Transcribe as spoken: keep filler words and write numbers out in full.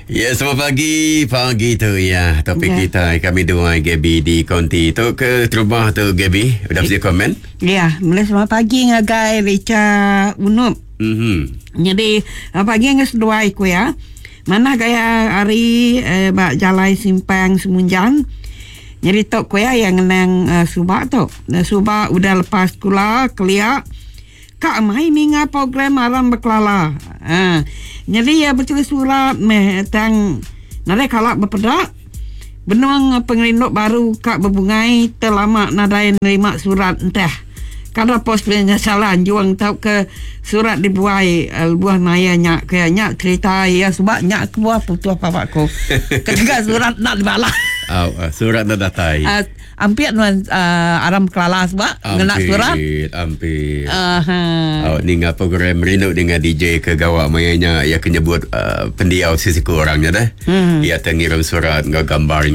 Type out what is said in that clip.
Ya, selamat pagi. Pagi tu ya. Topik Ya. kita kami dua Gaby di konti tu ke rumah tu Gaby. Udah bisa komen? Ya, mulai selamat pagi ngagai Rica Unup. Mhm. Jadi uh, pagi ngas dua aku ya. Mana gaya hari eh, bak jalai simpang Semunjang. Jadi tok ku ya yang nang uh, subak tu. Uh, subak udah lepas sekolah kelia. Kak mai minga program aram berkelala. Ha. Jadi ya betul surat meh tang nare kalak berpedak. Benuang pengerinduk baru kak berbungai terlama nadai nerima surat entah. Kada pos penyesalan juang tau ke surat dibuai uh, buah maya nyak ke nyak cerita ya sebab nyak ke buah putus papakku. Ketika surat nak dibalas. Oh, uh, surat dah datai. Uh, Ampir nuan uh, aram kelala sebab ngena surat. Ampir. Aha. Oh, ni ngah program rindu dengan D J ke gawak mayanya ia kenyebut uh, pendiau sisi kurangnya dah. Hmm. Ia tengirim surat ngah gambar